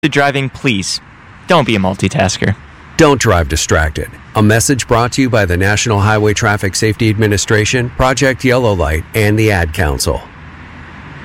Driving, please, don't be a multitasker. Don't drive distracted. A message brought to you by the National Highway Traffic Safety Administration, Project Yellow Light, and the Ad Council.